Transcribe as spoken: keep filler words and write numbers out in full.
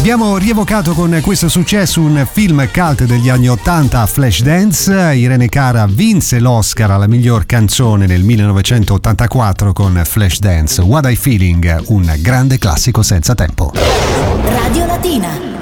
Abbiamo rievocato con questo successo un film cult degli anni ottanta, Flashdance. Irene Cara vinse l'Oscar alla miglior canzone nel millenovecentottantaquattro con Flashdance. What I Feeling, un grande classico senza tempo. Radio Latina.